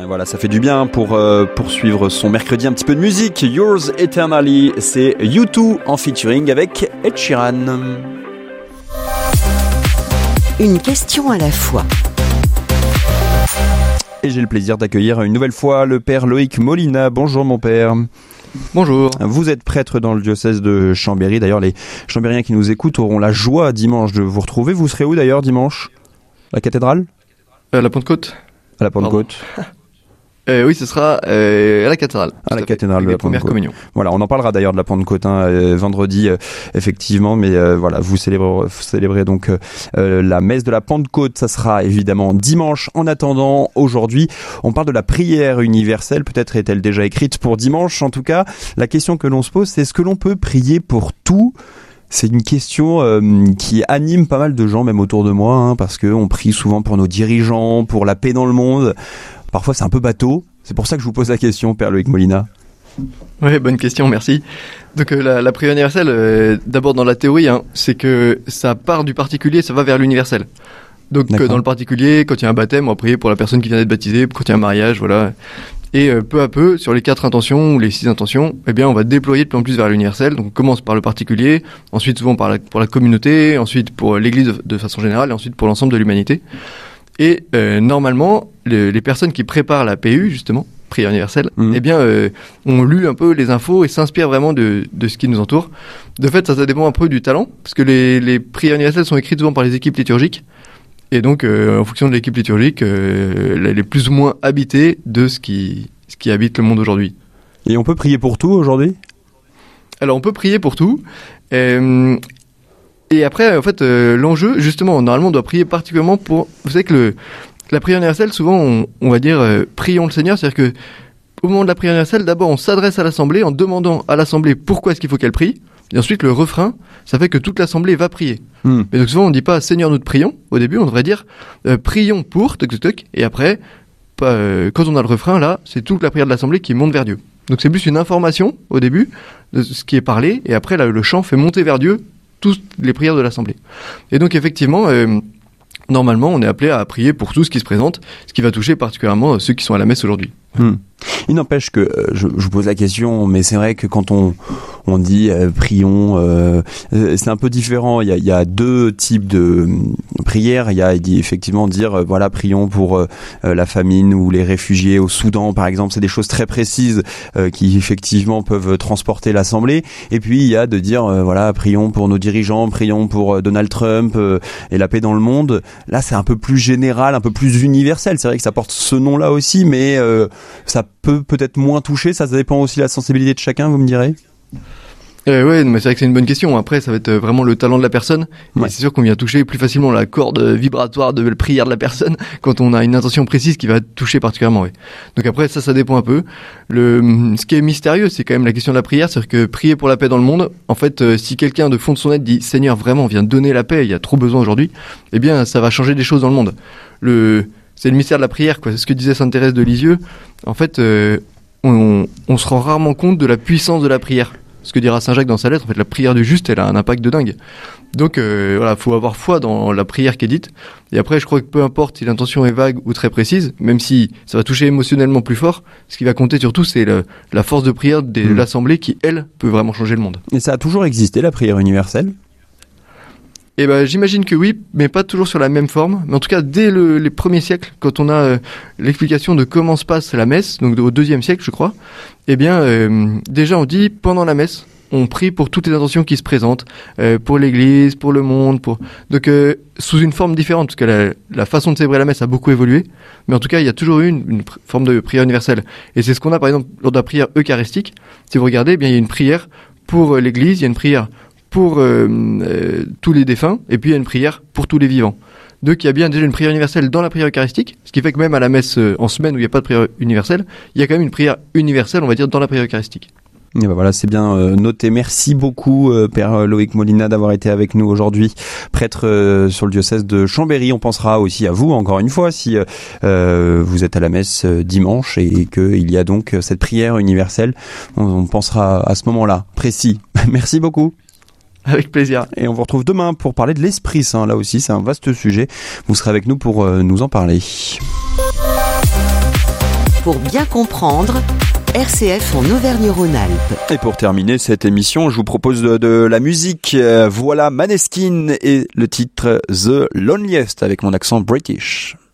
Voilà, ça fait du bien pour poursuivre son mercredi. Un petit peu de musique. Yours Eternally, c'est U2 en featuring avec Ed Sheeran. Une question à la fois. Et j'ai le plaisir d'accueillir une nouvelle fois le père Loïc Molina. Bonjour mon père. Bonjour. Vous êtes prêtre dans le diocèse de Chambéry. D'ailleurs, les Chambériens qui nous écoutent auront la joie dimanche de vous retrouver. Vous serez où d'ailleurs dimanche ? La cathédrale ? À la Pentecôte. À la Pentecôte. Oui, ce sera à la cathédrale. À la cathédrale de la première communion. Voilà, on en parlera d'ailleurs de la Pentecôte vendredi, effectivement. Mais voilà, vous célébrez donc la messe de la Pentecôte. Ça sera évidemment dimanche. En attendant, aujourd'hui, on parle de la prière universelle. Peut-être est-elle déjà écrite pour dimanche. En tout cas, la question que l'on se pose, c'est est-ce que l'on peut prier pour tout ? C'est une question qui anime pas mal de gens, même autour de moi, parce qu'on prie souvent pour nos dirigeants, pour la paix dans le monde. Parfois, c'est un peu bateau. C'est pour ça que je vous pose la question, Père Loïc Molina. Oui, bonne question, merci. Donc la prière universelle, d'abord dans la théorie, c'est que ça part du particulier, ça va vers l'universel. Donc dans le particulier, quand il y a un baptême, on va prier pour la personne qui vient d'être baptisée, quand il y a un mariage, voilà. Et peu à peu, sur les 4 intentions ou les 6 intentions, eh bien, on va déployer de plus en plus vers l'universel. Donc on commence par le particulier, ensuite souvent pour la communauté, ensuite pour l'Église de façon générale, et ensuite pour l'ensemble de l'humanité. Et normalement, les personnes qui préparent la PU, justement, prière universelle, eh bien, ont lu un peu les infos et s'inspirent vraiment de ce qui nous entoure. De fait, ça dépend un peu du talent, parce que les prières universelles sont écrites souvent par les équipes liturgiques. Et donc, en fonction de l'équipe liturgique, elle est plus ou moins habitée de ce qui habite le monde aujourd'hui. Et on peut prier pour tout aujourd'hui ? Alors, on peut prier pour tout. Et après, en fait, l'enjeu, justement, normalement, on doit prier particulièrement pour... Vous savez que la prière universelle, souvent, on va dire prions le Seigneur. C'est-à-dire que au moment de la prière universelle, d'abord, on s'adresse à l'Assemblée en demandant à l'Assemblée pourquoi est-ce qu'il faut qu'elle prie. Et ensuite, le refrain, ça fait que toute l'Assemblée va prier. Mais donc souvent, on ne dit pas « Seigneur, nous te prions ». Au début, on devrait dire « Prions pour », et après, quand on a le refrain, là, c'est toute la prière de l'Assemblée qui monte vers Dieu. Donc c'est plus une information, au début, de ce qui est parlé, et après, là, le chant fait monter vers Dieu toutes les prières de l'Assemblée. Et donc, effectivement... normalement, on est appelé à prier pour tout ce qui se présente, ce qui va toucher particulièrement ceux qui sont à la messe aujourd'hui. Il n'empêche que, je vous pose la question, mais c'est vrai que quand on dit prions, c'est un peu différent. Il y a 2 types de prières. Il dit effectivement dire voilà, prions pour la famine ou les réfugiés au Soudan, par exemple. C'est des choses très précises qui effectivement peuvent transporter l'Assemblée. Et puis il y a de dire voilà, prions pour nos dirigeants, prions pour Donald Trump et la paix dans le monde. Là, c'est un peu plus général, un peu plus universel. C'est vrai que ça porte ce nom-là aussi, mais ça peut peut-être moins toucher. Ça dépend aussi de la sensibilité de chacun, vous me direz. Ouais, mais c'est vrai que c'est une bonne question. Après, ça va être vraiment le talent de la personne. Ouais. Et c'est sûr qu'on vient toucher plus facilement la corde vibratoire de la prière de la personne quand on a une intention précise qui va toucher particulièrement. Ouais. Donc après, ça dépend un peu. Ce qui est mystérieux, c'est quand même la question de la prière. C'est-à-dire que prier pour la paix dans le monde, en fait, si quelqu'un de fond de son être dit « Seigneur, vraiment, viens donner la paix, il y a trop besoin aujourd'hui », eh bien, ça va changer des choses dans le monde. C'est le mystère de la prière, quoi. C'est ce que disait Sainte Thérèse de Lisieux. En fait, on se rend rarement compte de la puissance de la prière. Ce que dira Saint Jacques dans sa lettre, en fait, la prière du juste, elle a un impact de dingue. Donc, voilà, faut avoir foi dans la prière qui est dite. Et après, je crois que peu importe si l'intention est vague ou très précise, même si ça va toucher émotionnellement plus fort, ce qui va compter surtout, c'est la force de prière de l'Assemblée qui, elle, peut vraiment changer le monde. Et ça a toujours existé, la prière universelle ? Eh ben, j'imagine que oui, mais pas toujours sur la même forme. Mais en tout cas, dès les premiers siècles, quand on a l'explication de comment se passe la messe, donc au 2e siècle, je crois, eh bien, déjà on dit, pendant la messe, on prie pour toutes les intentions qui se présentent, pour l'Église, pour le monde, donc sous une forme différente, parce que la façon de célébrer la messe a beaucoup évolué, mais en tout cas, il y a toujours eu une forme de prière universelle. Et c'est ce qu'on a, par exemple, lors de la prière eucharistique. Si vous regardez, eh bien, il y a une prière pour l'Église, il y a une prière pour tous les défunts, et puis il y a une prière pour tous les vivants. Donc il y a bien déjà une prière universelle dans la prière eucharistique, ce qui fait que même à la messe en semaine où il n'y a pas de prière universelle, il y a quand même une prière universelle, on va dire, dans la prière eucharistique. Et ben voilà, c'est bien noté. Merci beaucoup, Père Loïc Molina, d'avoir été avec nous aujourd'hui, prêtre sur le diocèse de Chambéry. On pensera aussi à vous, encore une fois, si vous êtes à la messe dimanche et qu'il y a donc cette prière universelle. On pensera à ce moment-là, précis. Merci beaucoup. Avec plaisir. Et on vous retrouve demain pour parler de l'Esprit Saint. Là aussi, c'est un vaste sujet. Vous serez avec nous pour nous en parler. Pour bien comprendre, RCF en Auvergne-Rhône-Alpes. Et pour terminer cette émission, je vous propose de la musique. Voilà Maneskin et le titre The Loneliest avec mon accent british.